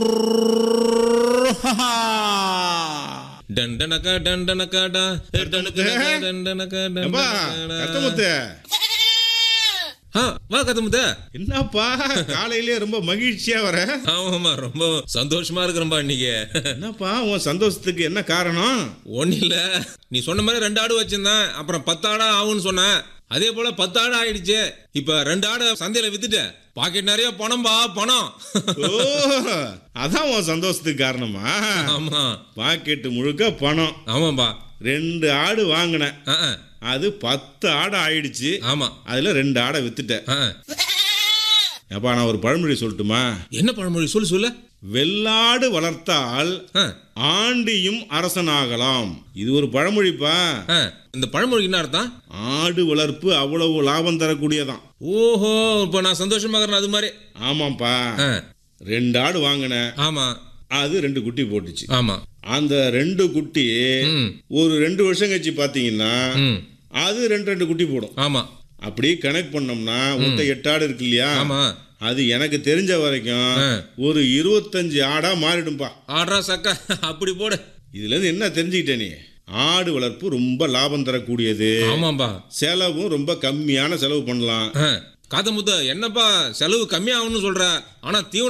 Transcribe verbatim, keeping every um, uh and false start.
டண்டனக்கா டண்டனக்காடா டண்டனக்கா டண்டனக்கா அப்பா, கத்தமுத்து. ஆ வா கத்தமுத்து. என்னப்பா காலையிலே ரொம்ப மகிழ்ச்சியா வர? ஆமாம்மா ரொம்ப சந்தோஷமா இருக்கிறம்பா இன்னைக்கு. என்னப்பா உன் சந்தோஷத்துக்கு என்ன காரணம்? ஒன்றும் இல்லை, நீ சொன்ன மாதிரி ரெண்டு ஆடு வச்சிருந்தேன், அப்புறம் பத்து ஆடா ஆகும்னு சொன்னேன். அதே போல பத்து ஆடு ஆயிடுச்சு. இப்ப ரெண்டு ஆடு சந்தையில வித்துட்டேன். பாக்கெட் நிறைய பணம்பா, பணம். ஓ, அதான் உன் சந்தோஷத்துக்கு காரணமா? ஆமா, பாக்கெட்டு முழுக்க பணம். ஆமாம்பா. ரெண்டு ஆடு வாங்கினேன், ஆ, ஆ. அது பத்து ஆடு ஆயிடுச்சு. ஆமா, அதுல ரெண்டு ஆடை வித்துட்டேன். ஆ. அப்பா நான் ஒரு பழமொழி சொல்லட்டுமா? என்ன பழமொழி? சொல்லு சொல்லு. வெள்ளாடு வளர்த்தால் ஆ, ஆண்டியும் அரசனாகலாம். இது ஒரு பழமொழிப்பா. ஆ. இந்த பழமொழிக்கு என்ன அர்த்தம்? ஆடு வளர்ப்பு அவ்வளவு லாபம் தரக்கூடியதான். ஓஹோ, இப்ப நான் சந்தோஷமா இருக்கிறேன் அது மாதிரி. ஆமாப்பா. ஆ, ரெண்டு ஆடு வாங்கினேன், ஆமா, அது ரெண்டு குட்டி போட்டுச்சு. ஆமா. அந்த ரெண்டு குட்டி ம், ஒரு ரெண்டு வருஷம் கழிச்சு பாத்தீங்கன்னா ம். அது ரெண்டு ரெண்டு குட்டி போடும். ஆமா, அப்படி கனெக்ட் பண்ணோம்னா மொத்தம் எட்டு ஆடு இருக்கு இல்லையா? ஆமா. அது எனக்கு தெரிஞ்ச வரைக்கும் ஆ. ஒரு இருபத்தஞ்சு ஆடா மாறிடும்பா. ஆடுறா சக்கா, அப்படி போடு. இதுல இருந்து என்ன தெரிஞ்சுக்கிட்ட நீ? ஆடு வளர்ப்பு ரொம்ப லாபம் தரக்கூடியது. ஆமாம்பா. செலவும் ரொம்ப கம்மியான செலவு பண்ணலாம். காத்தமுத்து, என்னப்பா செலவு கம்மியாகும்னு சொல்ற, ஆனா தீவன